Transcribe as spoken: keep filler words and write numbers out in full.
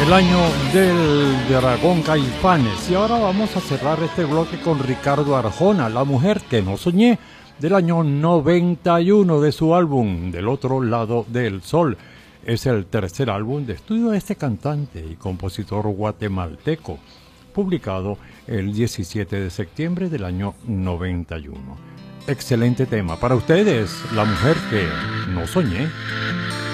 El año del Dragón Caifanes. Y ahora vamos a cerrar este bloque con Ricardo Arjona, La mujer que no soñé, del año noventa y uno, de su álbum Del otro lado del sol. Es el tercer álbum de estudio de este cantante y compositor guatemalteco, publicado el diecisiete de septiembre del año noventa y uno. Excelente tema para ustedes, La mujer que no soñé.